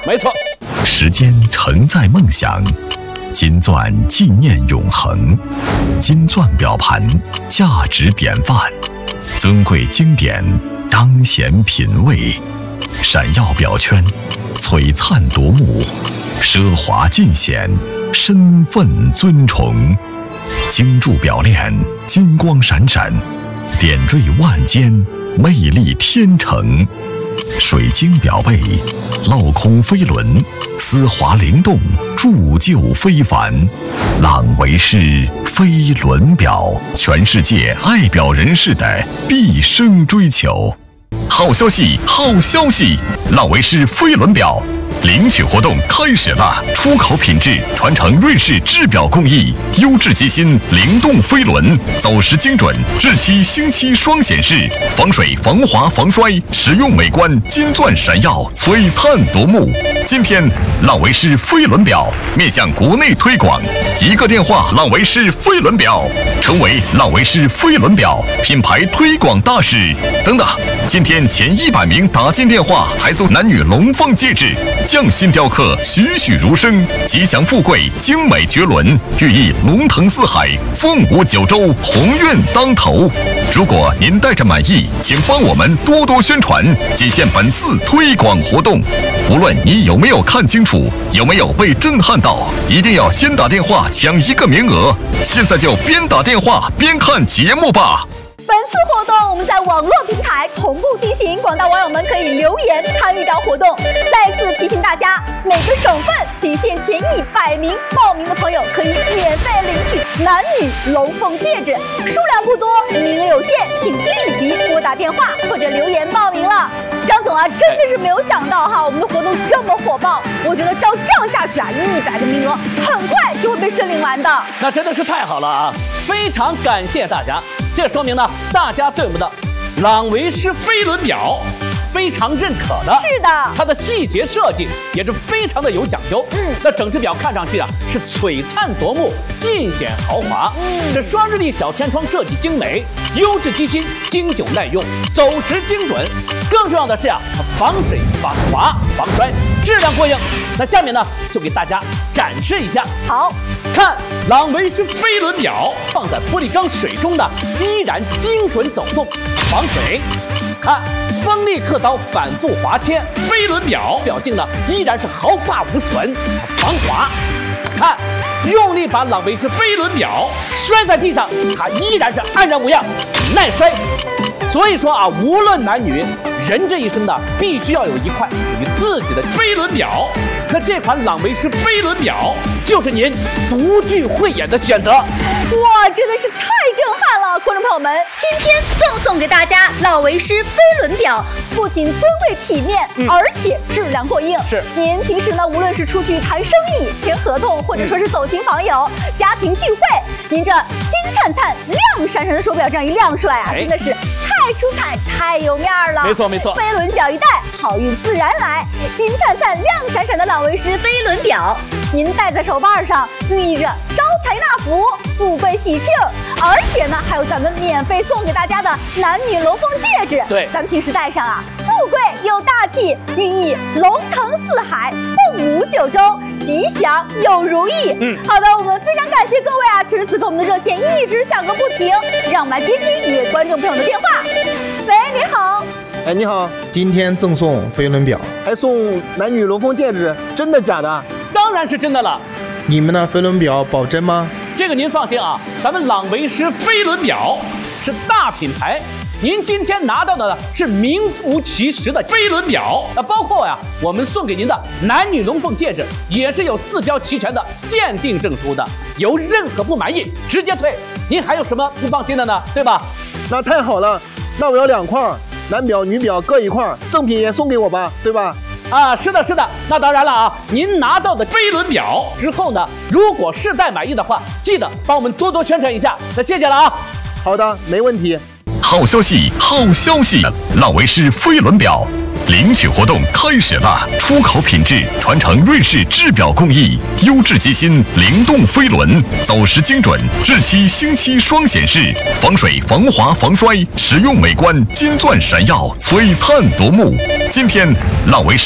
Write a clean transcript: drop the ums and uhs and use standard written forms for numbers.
没错。 时间承载梦想，金钻纪念永恒，金钻表盘价值典范，尊贵经典彰显品味，闪耀表圈璀璨夺目，奢华尽显身份尊崇，精铸表链金光闪闪，点缀万间魅力天成，水晶表背镂空飞轮，丝滑灵动铸就非凡，朗维仕飞轮表，全世界爱表人士的毕生追求。好消息，好消息！朗维仕飞轮表领取活动开始了，出口品质，传承瑞士制表工艺，优质机芯，灵动飞轮，走时精准，日期星期双显示，防水防滑防摔，实用美观，金钻闪耀，璀璨夺目。今天朗维仕飞轮表面向国内推广，一个电话朗维仕飞轮表，成为朗维仕飞轮表品牌推广大使。等等，今天前100名打进电话还送男女龙凤戒指，匠心雕刻，栩栩如生，吉祥富贵，精美绝伦，寓意龙腾四海，凤舞九州，鸿运当头。如果您带着满意，请帮我们多多宣传，仅限本次推广活动。无论你有没有看清楚，有没有被震撼到，一定要先打电话抢1个名额。现在就边打电话边看节目吧。 本次活动我们在网络平台同步进行，广大网友们可以留言参与到活动。再次提醒大家，每个省份仅限前100名报名的朋友可以免费领取男女龙凤戒指，数量不多，名额有限，请立即拨打电话或者留言报名了。张总啊，真的是没有想到哈，我们的活动这么火爆，我觉得照这样下去啊，100个名额很快就会被申领完的。 那真的是太好了啊！非常感谢大家，这说明呢，大家对我们的朗维仕飞轮表非常认可的。 是的， 它的细节设计也是非常的有讲究。那整只表看上去啊是璀璨夺目，尽显豪华。这双日历小天窗设计精美，优质机芯，经久耐用，走时精准。更重要的是啊，它防水、防滑、防摔，质量过硬。那下面呢，就给大家展示一下。 好， 看朗维仕飞轮表放在玻璃缸水中的，依然精准走动，防水。看锋利刻刀反复划切，飞轮表表径呢依然是毫发无损，防滑。看用力把朗维仕飞轮表摔在地上，它依然是安然无恙，耐摔。所以说啊，无论男女，人这一生呢，必须要有一块属于自己的飞轮表。那这款朗维仕飞轮表就是您独具慧眼的选择。 哇，真的是太震撼了！观众朋友们，今天赠送给大家朗维仕飞轮表，不仅尊贵体面，而且质量过硬。 是， 您平时呢，无论是出去谈生意、签合同，或者说是走亲访友、家庭聚会，您这金灿灿、亮闪闪的手表这样一亮出来啊，真的是太出彩、太有面了。 没错没错， 飞轮表一戴，好运自然来。金灿灿、亮闪闪的朗维仕飞轮表，您戴在手腕上，寓意着招财纳福、富贵喜庆。而且呢，还有咱们免费送给大家的男女龙凤戒指。 对， 咱们平时戴上啊，富贵又大气，寓意龙腾四海、凤舞九州、吉祥又如意。好的，我们非常感谢各位啊！此时此刻我们的热线一直响个不停，让我们来接听一位观众朋友的电话。喂，你好。 哎，你好，今天赠送飞轮表，还送男女龙凤戒指，真的假的？ 当然是真的了。 你们的飞轮表保真吗？ 这个您放心啊，咱们朗维仕飞轮表是大品牌，您今天拿到的是名副其实的飞轮表。包括呀，我们送给您的男女龙凤戒指也是有4标齐全的鉴定证书的，有任何不满意直接退。您还有什么不放心的呢？对吧？ 那太好了，那我要2块，男表女表各1块，赠品也送给我吧，对吧？ 啊，是的，是的。那当然了啊，您拿到的飞轮表之后呢，如果实在满意的话，记得帮我们多多宣传一下。那谢谢了啊。 好的，没问题。 好消息，好消息！朗维仕飞轮表领取活动开始了，出口品质，传承瑞士制表工艺，优质机芯，灵动飞轮，走时精准，日期星期双显示，防水防滑防摔，实用美观，金钻闪耀，璀璨夺目。今天朗维仕